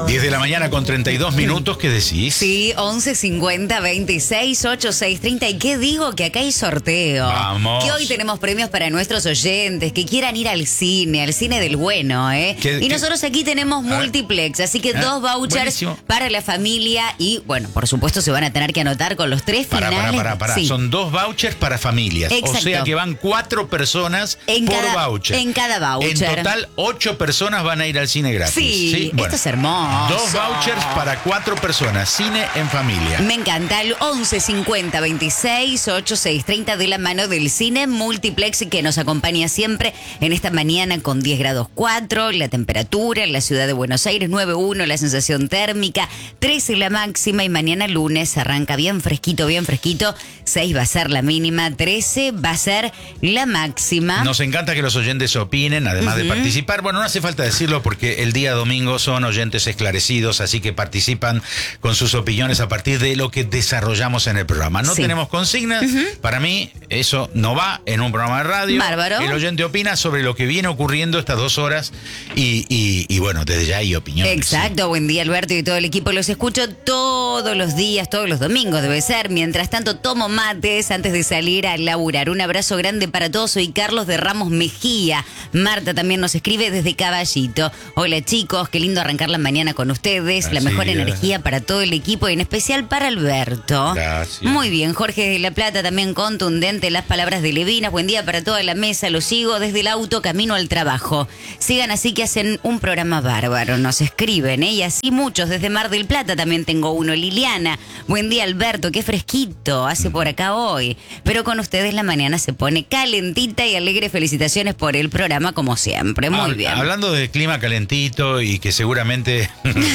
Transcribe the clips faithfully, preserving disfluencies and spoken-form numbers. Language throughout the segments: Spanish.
diez de la mañana con treinta y dos minutos, ¿qué decís? Sí, once cincuenta veintiséis ochenta y seis treinta. ¿Y qué digo? Que acá hay sorteo. Vamos. Que hoy tenemos premios para nuestros oyentes que quieran ir al cine, al cine del bueno, ¿eh? ¿Qué- y qué? nosotros aquí tenemos multiplex, así que Ah, dos vouchers buenísimo. para la familia y, bueno, por supuesto se van a tener que anotar con los tres Pará, finales. pará, pará, pará. Sí. Son dos vouchers para familias. Exacto. O sea que van cuatro personas En por cada- voucher. en cada voucher. En total, ocho personas van a ir al cine gratis. Sí, esto es hermoso. Dos vouchers para cuatro personas. Cine en familia. Me encanta el once cincuenta veintiséis ochenta y seis treinta de la mano del cine multiplex que nos acompaña siempre en esta mañana con diez grados cuatro, la temperatura en la ciudad de Buenos Aires nueve uno, la sensación térmica trece la máxima y mañana lunes arranca bien fresquito, bien fresquito, seis va a ser la mínima, trece va a ser la máxima. Nos encanta que los oyentes opinen, además de participar. Bueno, no hace falta decirlo porque el día domingo son oyentes esclarecidos, así que participan con sus opiniones a partir de lo que desarrollamos en el programa. No Sí. tenemos consignas. Para mí, eso no va en un programa de radio. Bárbaro. El oyente opina sobre lo que viene ocurriendo estas dos horas y, y, y bueno, desde ya hay opiniones. Exacto, buen día Alberto y todo el equipo, los escucho todos los días, todos los domingos debe ser, mientras tanto tomo mates antes de salir a laburar. Un abrazo grande para todos, soy Carlos de Ramos Mejía. Marta también nos escribe desde Caballito. Hola chicos, qué lindo arrancar la mañana con ustedes, la Así mejor es. energía para todo el equipo y en especial para Alberto. Gracias. Muy bien, Jorge de La Plata también contundente las palabras de Levinas, buen día para toda la mesa, los sigo desde el auto camino al trabajo. Sigan así que hacen un programa bárbaro, nos escriben, ¿eh? Y así muchos, desde Mar del Plata también tengo uno. Liliana, buen día Alberto, qué fresquito hace por acá hoy. Pero con ustedes la mañana se pone calentita y alegre. Felicitaciones por el programa como siempre, muy Hab- bien. Hablando de clima calentito y que seguramente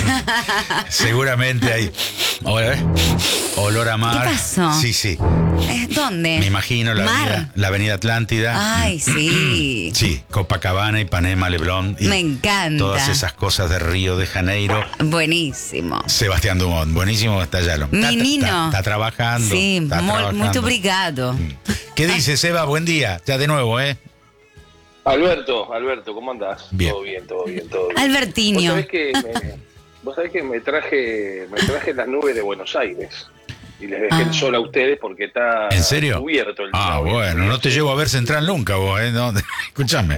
seguramente hay olor, olor a mar. ¿Qué pasó? Sí, sí. Eh, ¿Dónde? Me imagino la Mar. avenida, la avenida Atlántida. Ay, sí. Sí, Copacabana, Ipanema, Leblon. y Me encanta. Todas esas cosas de Río de Janeiro. Buenísimo. Sebastián Dumont, buenísimo está Yalo. Está, Menino. está- está trabajando. Sí, está muy, trabajando. mucho obrigado. ¿Qué dice Seba? Buen día. Ya de nuevo, ¿eh? Alberto, Alberto, ¿cómo andás? Bien. Todo bien, todo bien, todo bien. Albertinho. Vos sabés que me, vos sabés que me traje, me traje las nubes de Buenos Aires y les dejé Ah. el sol a ustedes porque está ¿En serio? cubierto el Ah, día. bueno, no te llevo a ver Central nunca vos, ¿eh? No, escúchame.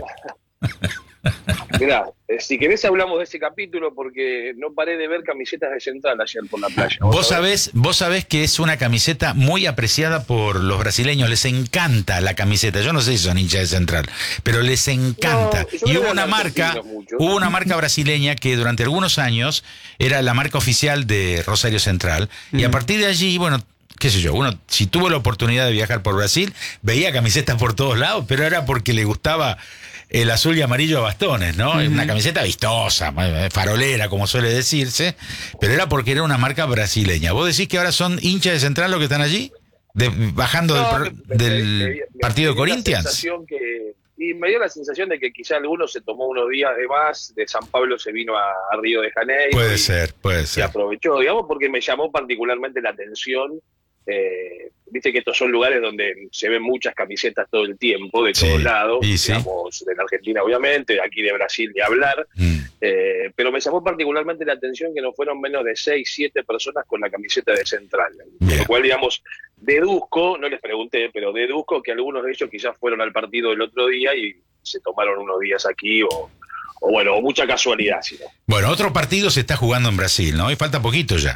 Mirá, eh, si querés hablamos de ese capítulo porque no paré de ver camisetas de Central ayer por la playa. Vos sabés, vos sabés que es una camiseta muy apreciada por los brasileños, les encanta la camiseta. Yo no sé si son hinchas de Central, pero les encanta. No, yo y creo hubo que una los marca, argentinos mucho. hubo una marca brasileña que durante algunos años era la marca oficial de Rosario Central. Y a partir de allí, bueno, qué sé yo, uno si tuvo la oportunidad de viajar por Brasil, veía camisetas por todos lados, pero era porque le gustaba el azul y amarillo a bastones, ¿no? Una camiseta vistosa, farolera, como suele decirse, pero era porque era una marca brasileña. ¿Vos decís que ahora son hinchas de Central los que están allí? De- bajando No, del, me- pro- me- del me- me- partido de me dio la Corinthians. sensación que- y me dio la sensación de que quizá alguno se tomó unos días de más, de San Pablo se vino a, a Río de Janeiro. Puede y- ser, puede se ser. aprovechó, digamos, porque me llamó particularmente la atención. Eh, viste que estos son lugares donde se ven muchas camisetas todo el tiempo, de Sí, todos lados, y sí. digamos, de la Argentina obviamente, de aquí de Brasil ni hablar, Mm. eh, pero me llamó particularmente la atención que no fueron menos de seis, siete personas con la camiseta de Central, Bien. con lo cual, digamos, deduzco, no les pregunté, pero deduzco que algunos de ellos quizás fueron al partido el otro día y se tomaron unos días aquí, o, o bueno, o mucha casualidad, si no. Bueno, otro partido se está jugando en Brasil, ¿no? Y falta poquito ya.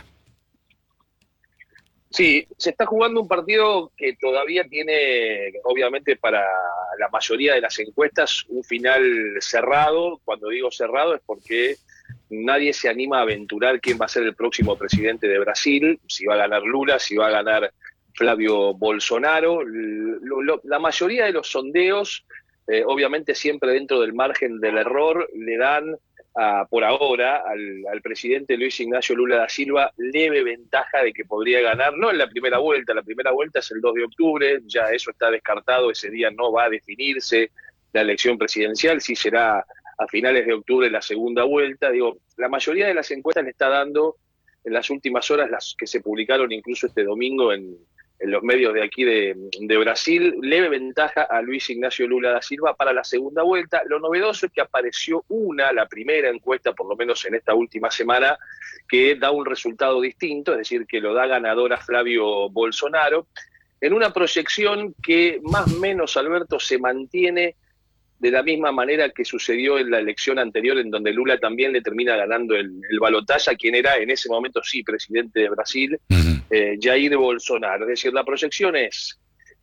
Sí, se está jugando un partido que todavía tiene, obviamente para la mayoría de las encuestas, un final cerrado. Cuando digo cerrado es porque nadie se anima a aventurar quién va a ser el próximo presidente de Brasil, si va a ganar Lula, si va a ganar Flavio Bolsonaro. Lo- lo- la mayoría de los sondeos, eh, obviamente siempre dentro del margen del error, le dan a, por ahora al, al presidente Luis Ignacio Lula da Silva leve ventaja de que podría ganar, no en la primera vuelta, la primera vuelta es el dos de octubre, ya eso está descartado, ese día no va a definirse la elección presidencial, sí será a finales de octubre la segunda vuelta. Digo, la mayoría de las encuestas le está dando en las últimas horas, las que se publicaron incluso este domingo en, en los medios de aquí de, de Brasil, leve ventaja a Luis Ignacio Lula da Silva para la segunda vuelta. Lo novedoso es que apareció una, la primera encuesta, por lo menos en esta última semana, que da un resultado distinto, es decir, que lo da ganador a Flavio Bolsonaro, en una proyección que más o menos, Alberto, se mantiene de la misma manera que sucedió en la elección anterior, en donde Lula también le termina ganando el, el balotaje a quien era en ese momento, sí, presidente de Brasil, uh-huh. eh, Jair Bolsonaro. Es decir, la proyección es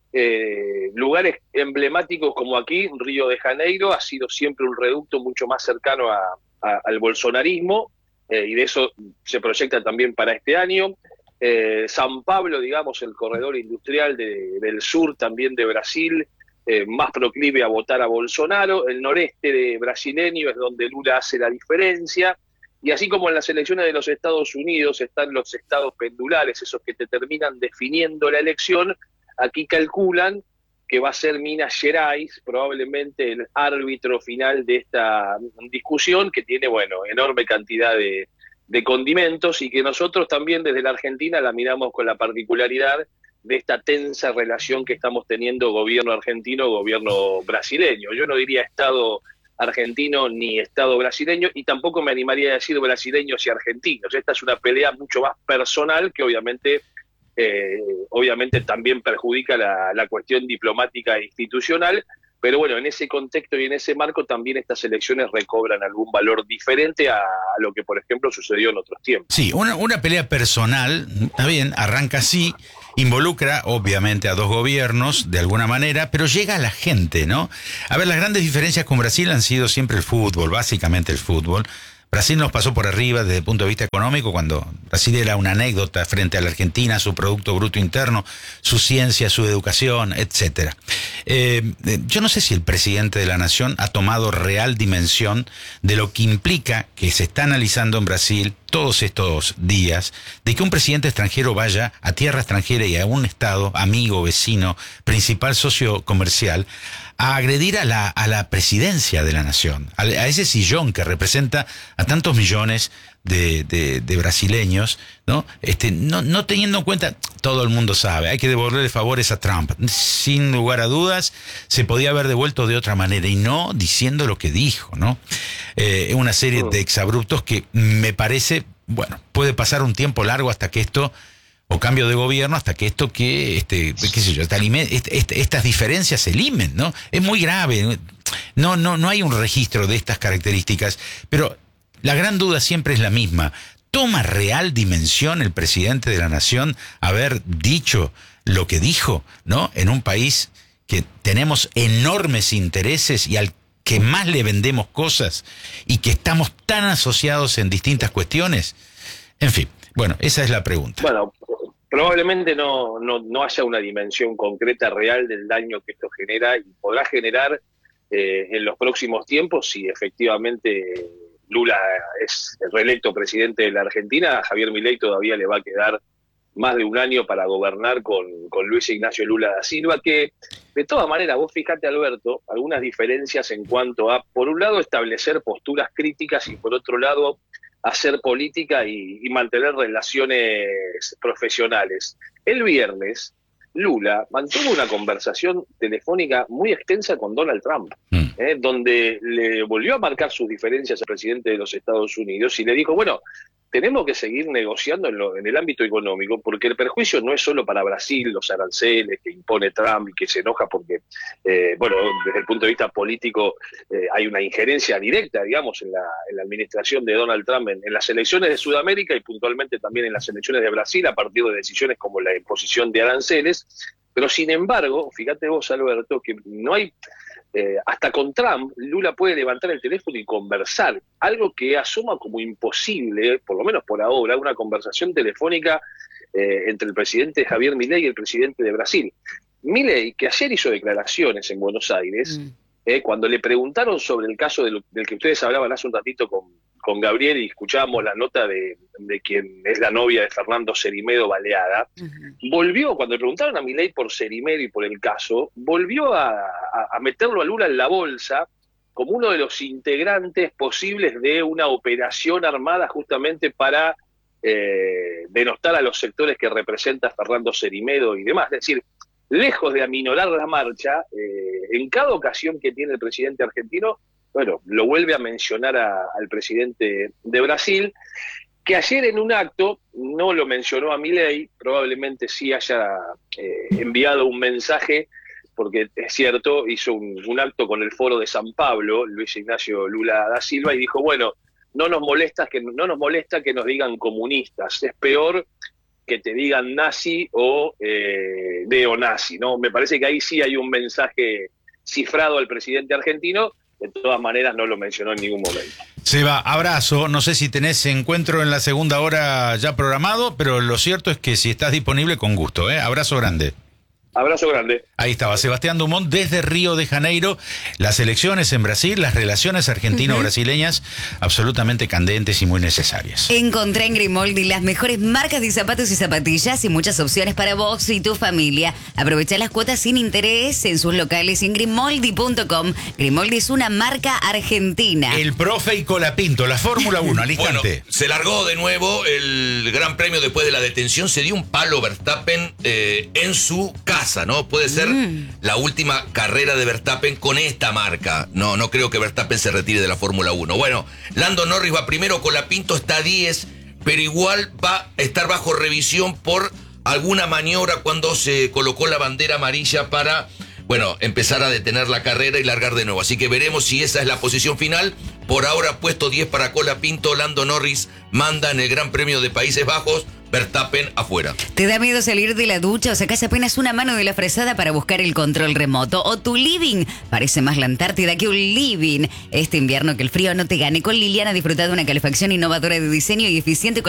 eh, lugares emblemáticos como aquí, Río de Janeiro, ha sido siempre un reducto mucho más cercano a, a, al bolsonarismo, eh, y de eso se proyecta también para este año. Eh, San Pablo, digamos, el corredor industrial de, del sur también de Brasil, Eh, más proclive a votar a Bolsonaro. El noreste de brasileño es donde Lula hace la diferencia, y así como en las elecciones de los Estados Unidos están los estados pendulares, esos que te terminan definiendo la elección, aquí calculan que va a ser Minas Gerais probablemente el árbitro final de esta discusión, que tiene, bueno, enorme cantidad de, de condimentos, y que nosotros también desde la Argentina la miramos con la particularidad de esta tensa relación que estamos teniendo gobierno argentino, gobierno brasileño. Yo no diría Estado argentino ni Estado brasileño, y tampoco me animaría a decir brasileños y argentinos. Esta es una pelea mucho más personal que obviamente, eh, obviamente también perjudica la, la cuestión diplomática e institucional, pero bueno, en ese contexto y en ese marco también estas elecciones recobran algún valor diferente a, a lo que, por ejemplo, sucedió en otros tiempos. Sí, una, una pelea personal, está bien, arranca así, involucra obviamente a dos gobiernos de alguna manera, pero llega a la gente, ¿no? A ver, las grandes diferencias con Brasil han sido siempre el fútbol, básicamente el fútbol. Brasil nos pasó por arriba desde el punto de vista económico, cuando Brasil era una anécdota frente a la Argentina, su Producto Bruto Interno, su ciencia, su educación, etcétera. Eh, yo no sé si el presidente de la Nación ha tomado real dimensión de lo que implica, que se está analizando en Brasil todos estos días, de que un presidente extranjero vaya a tierra extranjera y a un estado amigo, vecino, principal socio comercial, a agredir a la, a la presidencia de la nación, a, a ese sillón que representa a tantos millones de, de, de brasileños, ¿no? Este, no, no teniendo en cuenta, todo el mundo sabe, hay que devolverle favores a Trump. Sin lugar a dudas, se podía haber devuelto de otra manera, y no diciendo lo que dijo, ¿no? Eh, una serie de exabruptos que me parece, bueno, puede pasar un tiempo largo hasta que esto, o cambio de gobierno, hasta que esto que, este, qué sé yo, este, este, estas diferencias se limen, ¿no? Es muy grave. No, no, no hay un registro de estas características, pero la gran duda siempre es la misma. ¿Toma real dimensión el presidente de la Nación haber dicho lo que dijo, ¿no? En un país que tenemos enormes intereses y al que más le vendemos cosas, y que estamos tan asociados en distintas cuestiones. En fin, bueno, esa es la pregunta. Bueno, probablemente no, no, no haya una dimensión concreta real del daño que esto genera, y podrá generar eh, en los próximos tiempos si efectivamente Lula es reelecto presidente de la Argentina. A Javier Milei todavía le va a quedar más de un año para gobernar con, con Luis Ignacio Lula da Silva, que de todas maneras, vos fíjate, Alberto, algunas diferencias en cuanto a, por un lado, establecer posturas críticas, y por otro lado, hacer política y, y mantener relaciones profesionales. El viernes, Lula mantuvo una conversación telefónica muy extensa con Donald Trump, mm. eh, donde le volvió a marcar sus diferencias al presidente de los Estados Unidos y le dijo, bueno, tenemos que seguir negociando en, lo, en el ámbito económico, porque el perjuicio no es solo para Brasil, los aranceles que impone Trump y que se enoja porque, eh, bueno, desde el punto de vista político eh, hay una injerencia directa, digamos, en la, en la administración de Donald Trump en, en las elecciones de Sudamérica y puntualmente también en las elecciones de Brasil a partir de decisiones como la imposición de aranceles. Pero sin embargo, fíjate vos, Alberto, que no hay... Eh, hasta con Trump, Lula puede levantar el teléfono y conversar, algo que asoma como imposible, por lo menos por ahora, una conversación telefónica eh, entre el presidente Javier Milei y el presidente de Brasil. Milei, que ayer hizo declaraciones en Buenos Aires, mm. eh, cuando le preguntaron sobre el caso del, del que ustedes hablaban hace un ratito con, con Gabriel, y escuchábamos la nota de, de quien es la novia de Fernando Cerimedo baleada, uh-huh. volvió, cuando le preguntaron a Milei por Cerimedo y por el caso, volvió a, a, a meterlo a Lula en la bolsa como uno de los integrantes posibles de una operación armada justamente para eh, denostar a los sectores que representa Fernando Cerime-Do y demás. Es decir, lejos de aminorar la marcha, eh, en cada ocasión que tiene el presidente argentino, bueno, lo vuelve a mencionar a, al presidente de Brasil, que ayer en un acto, no lo mencionó a Milei, probablemente sí haya eh, enviado un mensaje, porque es cierto, hizo un, un acto con el Foro de San Pablo, Luis Ignacio Lula da Silva, y dijo, bueno, no nos molesta que, no nos molesta que nos digan comunistas, es peor que te digan nazi o eh, neonazi, ¿no? Me parece que ahí sí hay un mensaje cifrado al presidente argentino. De todas maneras no lo mencionó en ningún momento. Seba, abrazo. No sé si tenés encuentro en la segunda hora ya programado, pero lo cierto es que si estás disponible, con gusto, ¿eh? Abrazo grande. Abrazo grande. Ahí estaba Sebastián Dumont desde Río de Janeiro. Las elecciones en Brasil, las relaciones argentino-brasileñas, uh-huh. absolutamente candentes y muy necesarias. Encontré en Grimoldi las mejores marcas de zapatos y zapatillas y muchas opciones para vos y tu familia. Aprovecha las cuotas sin interés en sus locales en grimoldi punto com. Grimoldi es una marca argentina. El profe y Colapinto, la Fórmula uno, al instante. Bueno, se largó de nuevo el Gran Premio después de la detención. Se dio un palo Verstappen eh, en su casa. ¿No? Puede ser mm. la última carrera de Verstappen con esta marca. No, no creo que Verstappen se retire de la Fórmula uno. Bueno, Lando Norris va primero, Colapinto está a diez, pero igual va a estar bajo revisión por alguna maniobra cuando se colocó la bandera amarilla para, bueno, empezar a detener la carrera y largar de nuevo. Así que veremos si esa es la posición final. Por ahora, puesto diez para Colapinto, Lando Norris manda en el Gran Premio de Países Bajos. Verstappen afuera. ¿Te da miedo salir de la ducha o sacás apenas una mano de la fresada para buscar el control remoto? ¿O tu living parece más la Antártida que un living? Este invierno que el frío no te gane. Con Liliana disfruta de una calefacción innovadora de diseño y eficiente con